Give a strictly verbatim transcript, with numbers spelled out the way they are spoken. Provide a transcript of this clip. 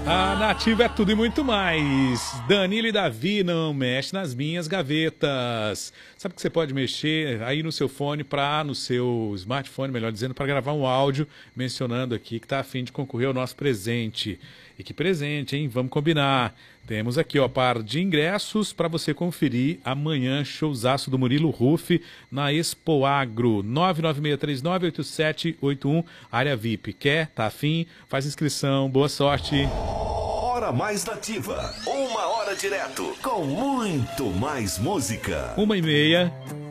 A Nativa é tudo e muito mais. Danilo e Davi não mexe nas minhas gavetas. Sabe que você pode mexer aí no seu fone, para no seu smartphone, melhor dizendo, para gravar um áudio mencionando aqui que está a fim de concorrer ao nosso presente. E que presente, hein? Vamos combinar. Temos aqui, ó, par de ingressos para você conferir amanhã, showzaço do Murilo Ruff na Expo Agro. nove nove seis três nove oito sete oito um, área V I P. Quer? Tá afim? Faz inscrição. Boa sorte. Hora mais nativa. Uma hora direto com muito mais música. Uma e meia.